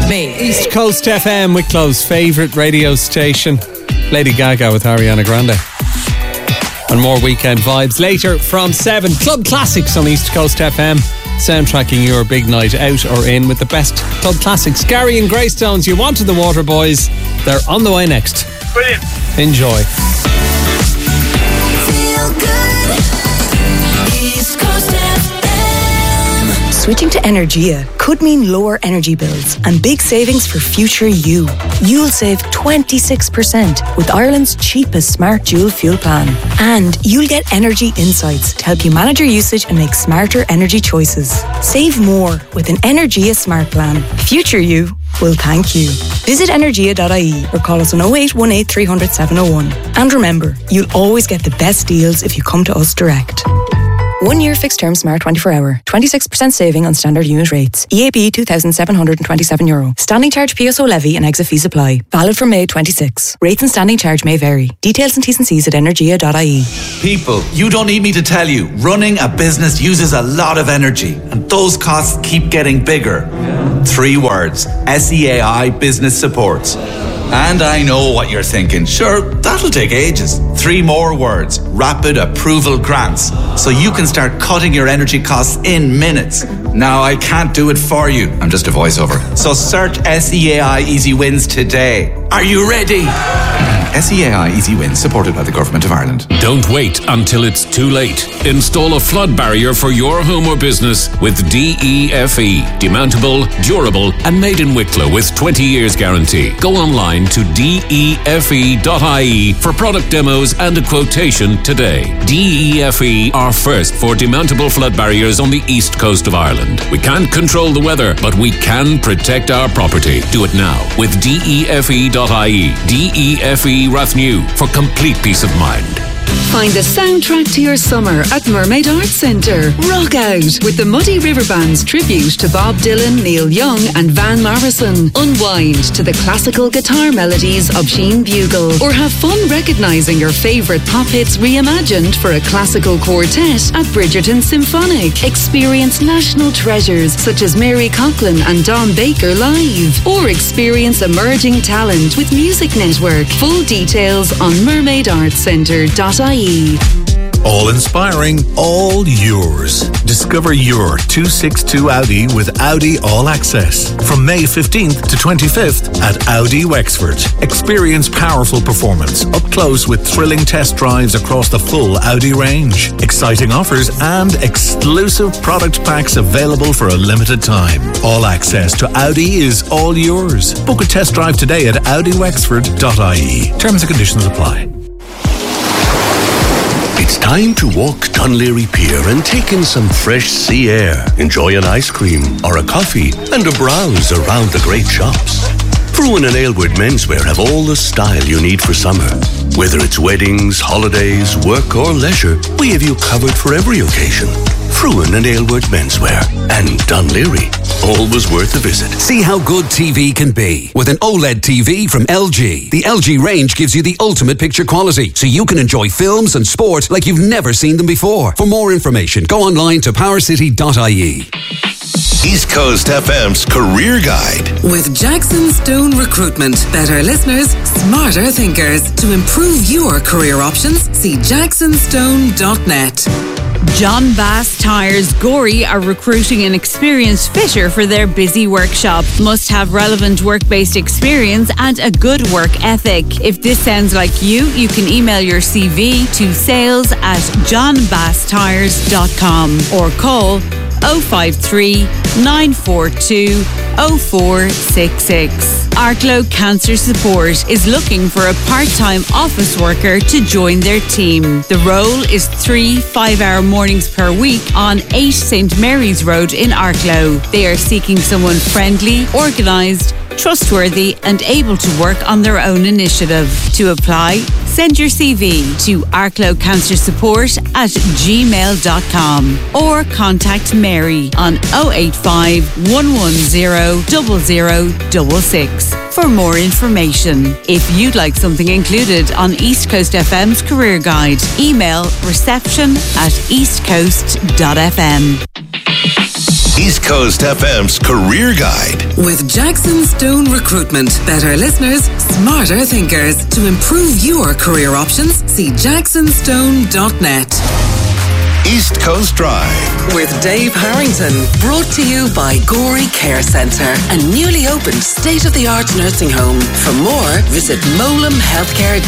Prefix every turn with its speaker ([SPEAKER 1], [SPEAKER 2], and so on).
[SPEAKER 1] Me.
[SPEAKER 2] East Coast FM, Wicklow's favourite radio station. Lady Gaga with Ariana Grande. And more weekend vibes later from 7. Club Classics on East Coast FM. Soundtracking your big night out or in with the best club classics. Gary and Greystones, You Wanted the Water Boys. They're on the way next.
[SPEAKER 3] Brilliant.
[SPEAKER 2] Enjoy.
[SPEAKER 4] Feel good. East Coast FM.
[SPEAKER 5] Switching to Energia could mean lower energy bills and big savings for future you. You'll save 26% with Ireland's cheapest smart dual fuel plan. And you'll get energy insights to help you manage your usage and make smarter energy choices. Save more with an Energia smart plan. Future you will thank you. Visit energia.ie or call us on 0818 300 701. And remember, you'll always get the best deals if you come to us direct. 1 year fixed term Smart 24 hour. 26% saving on standard unit rates. EAB €2,727. Standing charge PSO levy and exit fees apply. Valid from May 26. Rates and standing charge may vary. Details and T's and C's at energia.ie.
[SPEAKER 6] People, you don't need me to tell you, running a business uses a lot of energy and those costs keep getting bigger. 3 words. SEAI Business Supports. And I know what you're thinking. Sure, that'll take ages. 3 more words. Rapid Approval Grants. So you can start cutting your energy costs in minutes. Now, I can't do it for you. I'm just a voiceover. So search SEAI Easy Wins today. Are you ready? SEAI Easy Wins, supported by the Government of Ireland.
[SPEAKER 7] Don't wait until it's too late. Install a flood barrier for your home or business with DEFE. Demountable, durable, and made in Wicklow with 20 years guarantee. Go online to DEFE.ie for product demos and a quotation today. DEFE are first for demountable flood barriers on the east coast of Ireland. We can't control the weather, but we can protect our property. Do it now with DEFE.ie. DEFE Rathnew for complete peace of mind.
[SPEAKER 8] Find the soundtrack to your summer at Mermaid Arts Centre. Rock out with the Muddy River Band's tribute to Bob Dylan, Neil Young and Van Morrison. Unwind to the classical guitar melodies of Sheen Bugle. Or have fun recognising your favourite pop hits reimagined for a classical quartet at Bridgerton Symphonic. Experience national treasures such as Mary Coughlan and Don Baker live. Or experience emerging talent with Music Network. Full details on mermaidartscentre.ie.
[SPEAKER 9] All inspiring, all yours. Discover your 262 Audi with Audi All Access. From May 15th to 25th at Audi Wexford. Experience powerful performance, up close with thrilling test drives across the full Audi range. Exciting offers and exclusive product packs available for a limited time. All access to Audi is all yours. Book a test drive today at audiwexford.ie. Terms and conditions apply.
[SPEAKER 10] It's time to walk Dunleary Pier and take in some fresh sea air. Enjoy an ice cream or a coffee and a browse around the great shops. Fruin and Aylward Menswear have all the style you need for summer. Whether it's weddings, holidays, work or leisure, we have you covered for every occasion. Fruin and Aylward Menswear and Dunleary. Always worth a visit.
[SPEAKER 11] See how good TV can be with an OLED TV from LG. The LG range gives you the ultimate picture quality, so you can enjoy films and sport like you've never seen them before. For more information, go online to powercity.ie.
[SPEAKER 10] East Coast FM's Career Guide.
[SPEAKER 1] With Jackson Stone Recruitment. Better listeners, smarter thinkers. To improve your career options, see jacksonstone.net.
[SPEAKER 12] John Bass Tyres Gorey are recruiting an experienced fitter for their busy workshop. Must have relevant work-based experience and a good work ethic. If this sounds like you can email your CV to sales@johnbasstyres.com or call 053 942 0466. Arklow Cancer Support is looking for a part-time office worker to join their team. The role is 3 5-hour mornings per week on 8 St Mary's Road in Arklow. They are seeking someone friendly, organised, trustworthy and able to work on their own initiative. To apply, send your CV to arklowcancersupport@gmail.com or contact Mary on 085 110 0066 for more information. If you'd like something included on East Coast FM's Career Guide, email reception@eastcoast.fm.
[SPEAKER 3] East Coast FM's Career Guide.
[SPEAKER 1] With Jackson Stone Recruitment. Better listeners, smarter thinkers. To improve your career options, see jacksonstone.net.
[SPEAKER 3] East Coast Drive
[SPEAKER 1] with Dave Harrington. Brought to you by Gorey Care Centre, a newly opened state-of-the-art nursing home. For more, visit molamhealthcare.com.